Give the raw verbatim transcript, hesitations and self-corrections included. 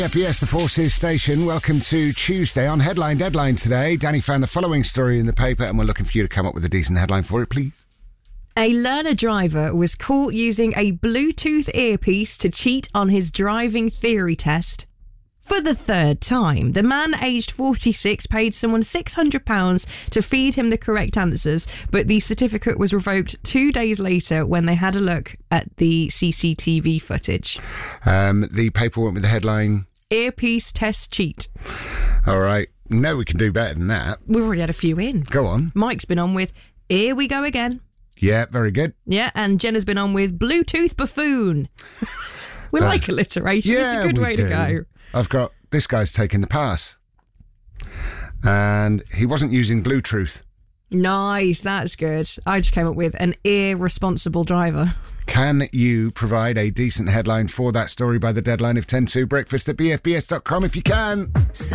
F B S, the Forces station. Welcome to Tuesday on Headline Deadline today. Danny found the following story in the paper and we're looking for you to come up with a decent headline for it, please. A learner driver was caught using a Bluetooth earpiece to cheat on his driving theory test. For the third time, the man aged forty-six paid someone six hundred pounds to feed him the correct answers, but the certificate was revoked two days later when they had a look at the C C T V footage. Um, the paper went with the headline... Earpiece test cheat. All right. No, we can do better than that. We've already had a few in. Go on. Mike's been on with Here We Go Again. Yeah, very good. Yeah, and Jenna's been on with Bluetooth Buffoon. We uh, like alliteration. Yeah, it's a good way do. to go. I've got this guy's taking the pass. And he wasn't using Bluetooth. Nice, that's good. I just came up with an irresponsible driver. Can you provide a decent headline for that story by the deadline of ten to? Breakfast at b f b s dot com if you can.